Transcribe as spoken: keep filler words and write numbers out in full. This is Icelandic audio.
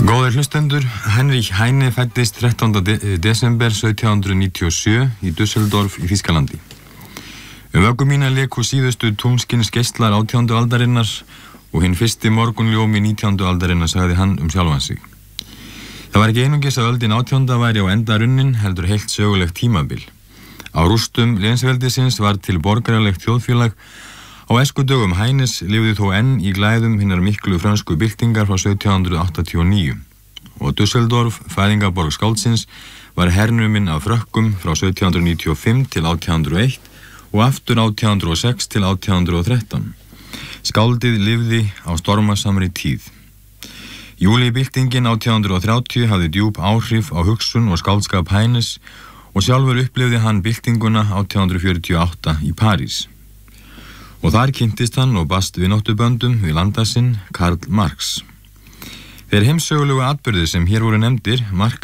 Góðir hlustendur, Heinrich Heine fæddist þrettánda desember sautján hundruð níutíu og sjö í Düsseldorf í Þýskalandi. Um vöggu mína leku síðustu tunglskins geislar átjándu aldarinnar og hinn fyrsti morgunljómi nítjándu aldarinnar, sagði hann um sjálfan sig. Það var ekki einungis að öldin átjánda væri á enda runnin, heldur heilt sögulegt tímabil. Á rústum lensveldisins var til borgaralegt þjóðfélag. Á æskudögum Heines lifði þó enn í glæðum hinnar miklu frönsku byltingar frá sautján hundruð áttatíu og níu og Düsseldorf, fæðingarborg skáldsins, var hernuminn af Frökkum frá sautján hundruð níutíu og fimm til átján hundruð og eitt og aftur átján hundruð og sex til átján hundruð og þrettán. Skáldið lifði á stormasamri tíð. Júlíbyltingin átján hundruð og þrjátíu hafði djúp áhrif á hugsun og skáldskap Heines og sjálfur upplifði hann byltinguna átján hundruð fjörutíu og átta í París. Og þar kynntist hann og bast vináttuböndum við landa sinn, Karl Marx. Þeir heimssögulegu atburðir sem hér voru nefndir marka